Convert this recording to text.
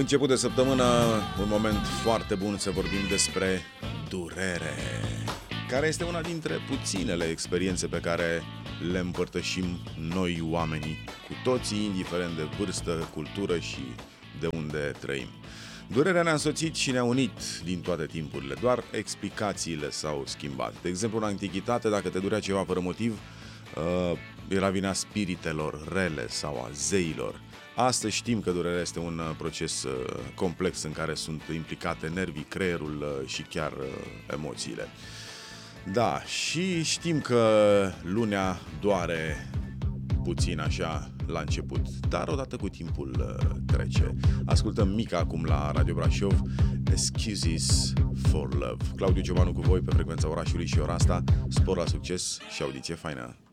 Început de săptămână, un moment foarte bun să vorbim despre durere, care este una dintre puținele experiențe pe care le împărtășim noi oamenii, cu toții, indiferent de vârstă, cultură și de unde trăim. Durerea ne-a însoțit și ne-a unit din toate timpurile, doar explicațiile s-au schimbat. De exemplu, în antichitate, dacă te durea ceva fără motiv, era vina spiritelor rele sau a zeilor. Astăzi știm că durerea este un proces complex în care sunt implicate nervii, creierul și chiar emoțiile. Da, și știm că lunea doare puțin așa la început, dar odată cu timpul trece. Ascultăm Mica acum la Radio Brașov, Excuses for Love. Claudiu Ciobanu cu voi pe frecvența orașului și ora asta. Spor la succes și audiție faină!